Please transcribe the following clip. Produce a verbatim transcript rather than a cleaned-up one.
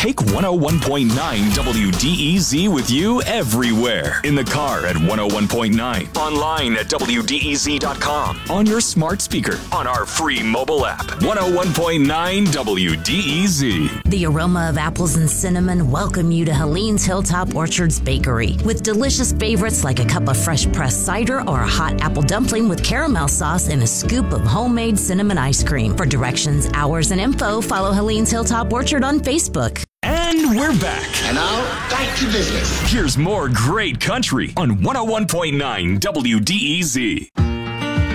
Take one oh one point nine W D E Z with you everywhere. In the car at one oh one point nine. Online at W D E Z dot com. On your smart speaker. On our free mobile app. one oh one point nine W D E Z. The aroma of apples and cinnamon welcome you to Helene's Hilltop Orchards Bakery. With delicious favorites like a cup of fresh pressed cider or a hot apple dumpling with caramel sauce and a scoop of homemade cinnamon ice cream. For directions, hours, and info, follow Helene's Hilltop Orchard on Facebook. And we're back. And now, back to business. Here's more great country on one oh one point nine W D E Z.